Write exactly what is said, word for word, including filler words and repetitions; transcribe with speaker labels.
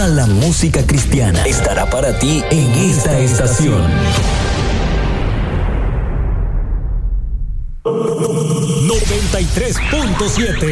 Speaker 1: Toda la música cristiana estará para ti en esta estación.
Speaker 2: noventa y tres punto siete